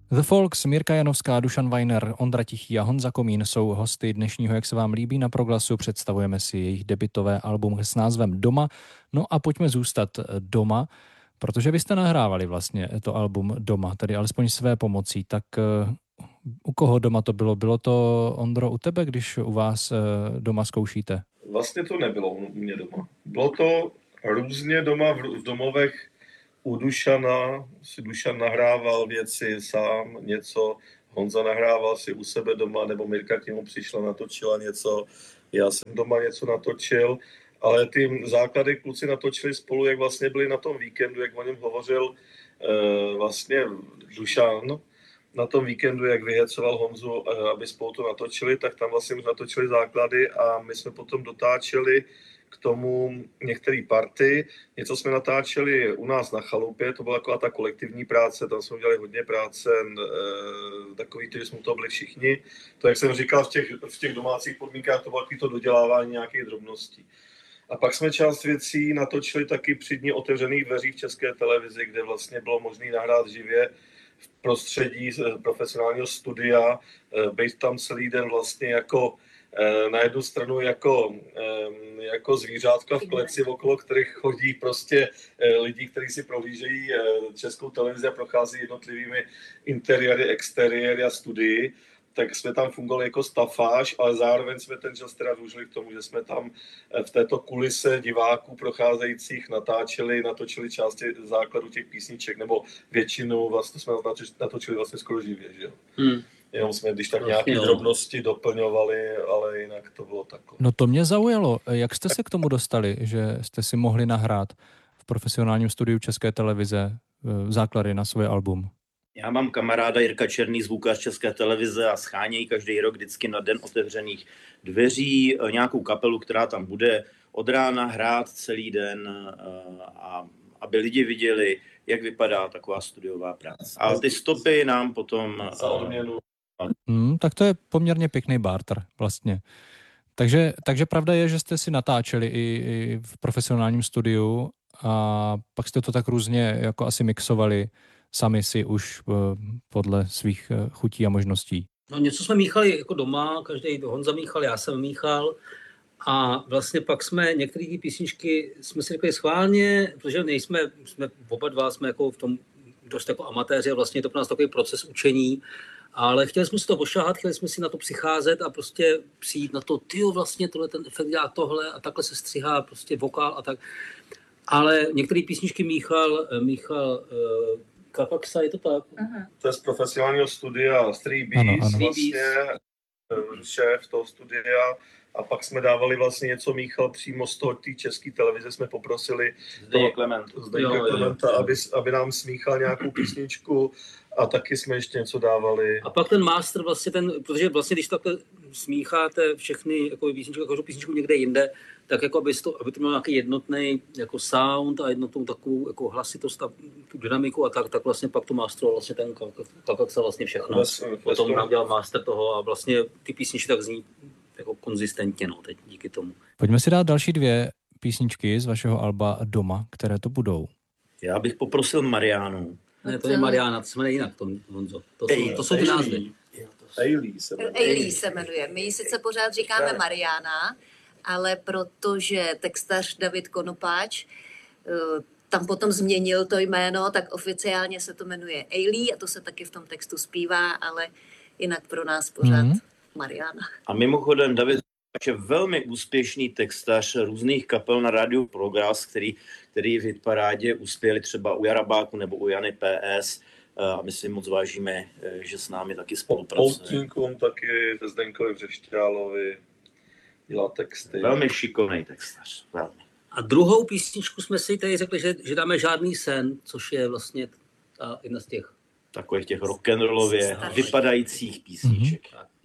The Folks, Mirka Janovská, Dušan Weiner, Ondra Tichý a Honza Komín jsou hosty dnešního Jak se vám líbí na Proglasu. Představujeme si jejich debutové album s názvem Doma. No a pojďme zůstat doma, protože vy jste nahrávali vlastně to album doma, tedy alespoň své pomocí. Tak u koho doma to bylo? Bylo to, Ondro, u tebe, když u vás doma zkoušíte? Vlastně to nebylo u mě doma. Bylo to různě doma v domovech u Dušana. Si Dušan nahrával věci sám, něco. Honza nahrával si u sebe doma, nebo Mirka k němu přišla, natočila něco. Já jsem doma něco natočil. Ale ty základy kluci natočili spolu, jak vlastně byli na tom víkendu, jak o něm hovořil vlastně Dušan. Na tom víkendu, jak vyhecoval Honzu, aby spolu to natočili, tak tam vlastně už natočili základy a my jsme potom dotáčeli k tomu některé party. Něco jsme natáčeli u nás na chalupě, to byla taková ta kolektivní práce, tam jsme udělali hodně práce, takový, že jsme to byli všichni. To, jak jsem říkal, v těch domácích podmínkách, to bylo takový to dodělávání nějakých drobností. A pak jsme část věcí natočili taky při dní otevřených dveří v České televizi, kde vlastně bylo možné nahrát živě v prostředí profesionálního studia, být tam celý den vlastně jako na jednu stranu jako zvířátka v kleci, okolo kterých chodí prostě lidi, kteří si prohlížejí Českou televizi a prochází jednotlivými interiéry, exteriéry a studii, tak jsme tam fungovali jako stafáž, ale zároveň jsme ten čas teda využili k tomu, že jsme tam v této kulise diváků procházejících natočili části základů těch písniček, nebo většinu vlastně jsme natočili vlastně skoro živě, že jo. Jenom jsme když tak nějaké drobnosti doplňovali, ale jinak to bylo takové. No to mě zaujalo. Jak jste se k tomu dostali, že jste si mohli nahrát v profesionálním studiu České televize základy na svůj album? Já mám kamaráda Jirka Černý, zvukař České televize a schánějí každý rok vždycky na den otevřených dveří nějakou kapelu, která tam bude od rána hrát celý den, a aby lidi viděli, jak vypadá taková studiová práce. A ty stopy nám potom... Tak to je poměrně pěkný barter vlastně. Takže pravda je, že jste si natáčeli i v profesionálním studiu a pak jste to tak různě jako asi mixovali sami si už podle svých chutí a možností. No něco jsme míchali jako doma, každý Honza míchal, já jsem míchal a vlastně pak jsme některé ty písničky jsme si řekli schválně, protože jsme oba dva jsme jako v tom dost jako amatéři a vlastně je to pro nás takový proces učení, ale chtěli jsme si to ošahat, chtěli jsme si na to přicházet a prostě přijít na to, vlastně tohle ten efekt dělá tohle a takhle se střihá prostě vokál a tak. Ale některé písničky míchal Kapaxa, je to tak? Aha. To je z profesionálního studia Three Bees, vlastně šéf toho studia. A pak jsme dávali vlastně něco, míchal přímo z toho té České televize, jsme poprosili Zdeňka Klementa, aby nám smíchal nějakou písničku a taky jsme ještě něco dávali. A pak ten master vlastně protože vlastně když takhle smícháte všechny jako písničky, každou písničku někde jinde, tak jako aby to mělo nějaký jednotný jako sound a jednotnou takovou jako hlasitost a tu dynamiku a tak vlastně pak to masteroval vlastně ten Kakaxa vlastně všechno. Potom nám dělal master toho a vlastně ty písničky tak zní jako konzistentně, teď díky tomu. Pojďme si dát další dvě písničky z vašeho alba Doma, které to budou. Já bych poprosil Mariánu. Ne, to je Mariána, to se jmenuje jinak, Honzo. To jsou ty názvy. Ailey se jmenuje. My ji sice pořád říkáme Mariána, ale protože textař David Konopáč tam potom změnil to jméno, tak oficiálně se to jmenuje Ailey a to se taky v tom textu zpívá, ale jinak pro nás pořád Mariána. A mimochodem David je velmi úspěšný textař různých kapel na rádiu Progress, který v hitparádě uspěli třeba u Jarabáku nebo u Jany PS. A my si moc vážíme, že s námi taky spolupracuje. Poutníkům taky, Zdenkovi Břešťálovi dělá texty. Velmi šikovný textař, velmi. A druhou písničku jsme si tady řekli, že dáme Žádný sen, což je vlastně jedna z těch takových těch rock'n'rollově vypadajících písniček.